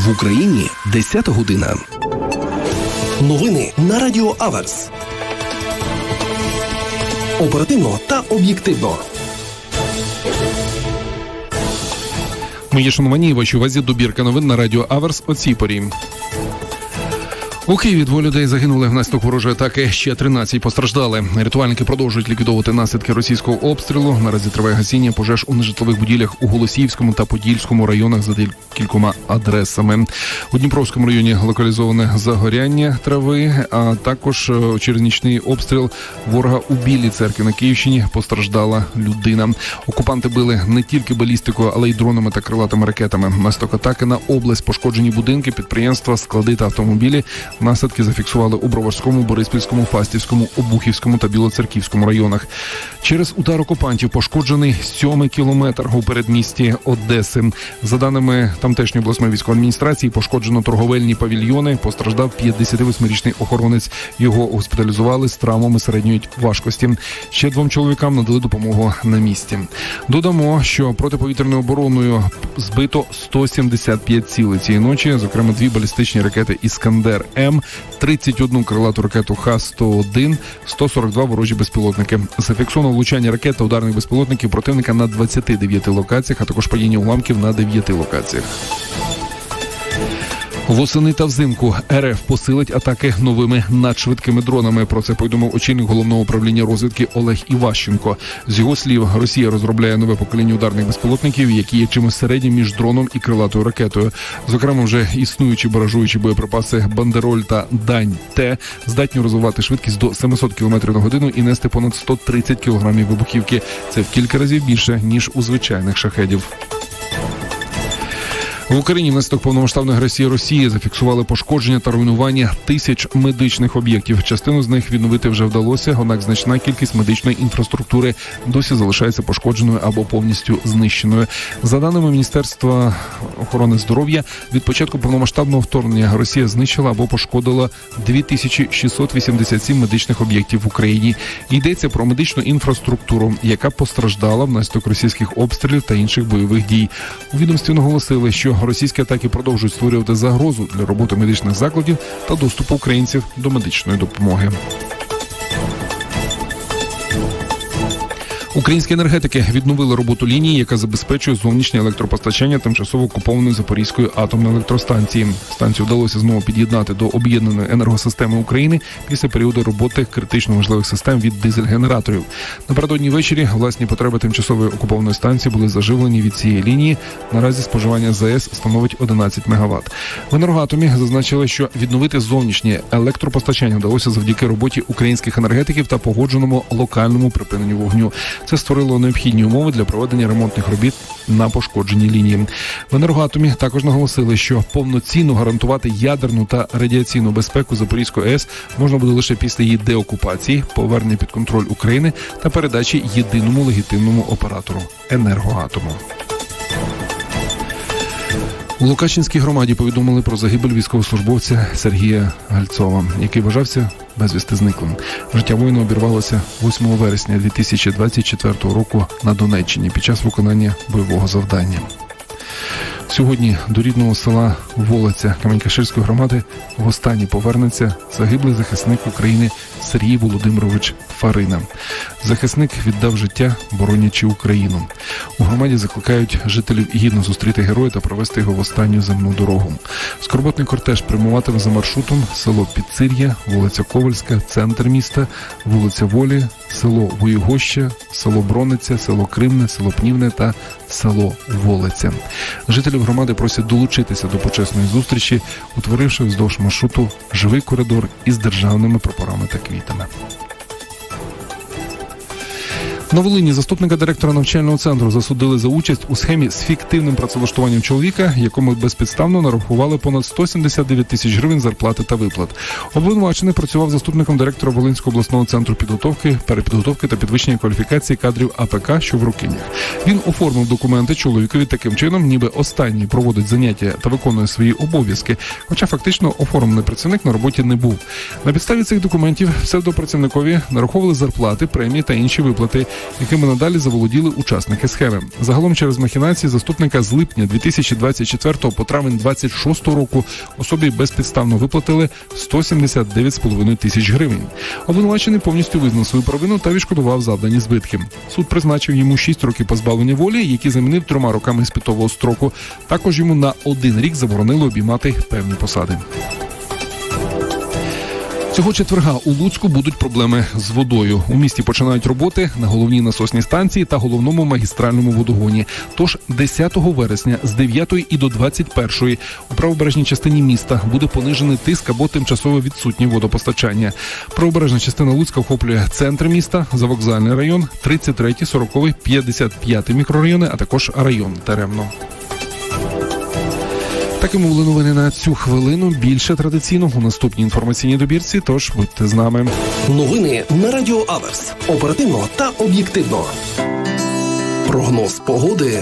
В Україні 10 година. Новини на Радіо Аверс. Оперативно та об'єктивно. Мої шановані, вашій увазі добірка новин на Радіо Аверс о цій порі. У Києві 2 людей загинули внаслідок ворожої атаки, ще 13 постраждали. Рятувальники продовжують ліквідовувати наслідки російського обстрілу. Наразі триває гасіння пожеж у нежитлових будівлях у Голосіївському та Подільському районах за кількома адресами. У Дніпровському районі локалізоване загоряння трави, а також через нічний обстріл ворога у Білій Церкві на Київщині постраждала людина. Окупанти били не тільки балістикою, але й дронами та крилатими ракетами. Внаслідок атаки на область пошкоджені будинки, підприємства, склади та автомобілі. Наслідки зафіксували у Броварському, Бориспільському, Фастівському, Обухівському та Білоцерківському районах. Через удар окупантів пошкоджений 7-й кілометр у передмісті Одеси. За даними тамтешньої обласної військової адміністрації, пошкоджено торговельні павільйони, постраждав 58-річний охоронець. Його госпіталізували з травмами середньої важкості. Ще 2 чоловікам надали допомогу на місці. Додамо, що протиповітряною обороною збито 175 цілей цієї ночі, зокрема 2 балістичні ракети «Іскандер-М», 31 крилату ракету Х-101, 142 ворожі безпілотники. Зафіксовано влучання ракет та ударних безпілотників противника на 29 локаціях, а також падіння уламків на 9 локаціях. Восени та взимку РФ посилить атаки новими надшвидкими дронами. Про це повідомив очільник Головного управління розвідки Олег Іващенко. З його слів, Росія розробляє нове покоління ударних безпілотників, які є чимось середнім між дроном і крилатою ракетою. Зокрема, вже існуючі баражуючі боєприпаси «Бандероль» та «Дань-Т» здатні розвивати швидкість до 700 км на годину і нести понад 130 кг вибухівки. Це в кілька разів більше, ніж у звичайних шахедів. В Україні внаслідок повномасштабної агресії Росії зафіксували пошкодження та руйнування тисяч медичних об'єктів. Частину з них відновити вже вдалося, однак значна кількість медичної інфраструктури досі залишається пошкодженою або повністю знищеною. За даними Міністерства охорони здоров'я, від початку повномасштабного вторгнення Росія знищила або пошкодила 2687 медичних об'єктів в Україні. Йдеться про медичну інфраструктуру, яка постраждала внаслідок російських обстрілів та інших бойових дій. У відомстві наголосили, що російські атаки продовжують створювати загрозу для роботи медичних закладів та доступу українців до медичної допомоги. Українські енергетики відновили роботу лінії, яка забезпечує зовнішнє електропостачання тимчасово окупованої Запорізької атомної електростанції. Станцію вдалося знову під'єднати до об'єднаної енергосистеми України після періоду роботи критично важливих систем від дизель-генераторів. Напередодні ввечері власні потреби тимчасової окупованої станції були заживлені від цієї лінії. Наразі споживання ЗАЕС становить 11 МВт. В «Енергоатомі» зазначили, що відновити зовнішнє електропостачання вдалося завдяки роботі українських енергетиків та погодженому локальному припиненню вогню. Це створило необхідні умови для проведення ремонтних робіт на пошкодженій лінії. В «Енергоатомі» також наголосили, що повноцінно гарантувати ядерну та радіаційну безпеку Запорізької АЕС можна буде лише після її деокупації, повернення під контроль України та передачі єдиному легітимному оператору – «Енергоатому». У Лукачинській громаді повідомили про загибель військовослужбовця Сергія Гальцова, який вважався безвісти зниклим. Життя воїна обірвалося 8 вересня 2024 року на Донеччині під час виконання бойового завдання. Сьогодні до рідного села Волиця Камінь-Каширської громади востаннє повернеться загиблий захисник України Сергій Володимирович Фарина. Захисник віддав життя, боронячи Україну. У громаді закликають жителів гідно зустріти героя та провести його в останню земну дорогу. Скорботний кортеж прямуватиме за маршрутом село Підсир'я, вулиця Ковальська, центр міста, вулиця Волі, село Воєгоща, село Брониця, село Кримне, село Пнівне та село Волиця. Жителів громади просять долучитися до почесної зустрічі, утворивши вздовж маршруту живий коридор із державними прапорами та квітами. На Волині заступника директора навчального центру засудили за участь у схемі з фіктивним працевлаштуванням чоловіка, якому безпідставно нарахували понад 179 тисяч гривень зарплати та виплат. Обвинувачений працював заступником директора Волинського обласного центру підготовки, перепідготовки та підвищення кваліфікації кадрів АПК, що в Рокинях. Він оформив документи чоловікові таким чином, ніби останній проводить заняття та виконує свої обов'язки, хоча фактично оформлений працівник на роботі не був. На підставі цих документів псевдопрацівникові нараховували зарплати, премії та інші виплати, якими надалі заволоділи учасники схеми. Загалом через махінації заступника з липня 2024 по травень 2026 року особі безпідставно виплатили 179,5 тисяч гривень. Обвинувачений повністю визнав свою провину та відшкодував завдані збитки. Суд призначив йому 6 років позбавлення волі, які замінив 3 роками іспитового строку. Також йому на 1 рік заборонили обіймати певні посади. Цього четверга у Луцьку будуть проблеми з водою. У місті починають роботи на головній насосній станції та головному магістральному водогоні. Тож 10 вересня з 9 і до 21 у правобережній частині міста буде понижений тиск або тимчасово відсутнє водопостачання. Правобережна частина Луцька охоплює центр міста, Завокзальний район, 33-й, 40-й, 55-й мікрорайони, а також район Теремно. Такими були новини на цю хвилину. Більше традиційно у наступній інформаційній добірці, тож будьте з нами. Новини на Радіо Аверс. Оперативно та об'єктивно. Прогноз погоди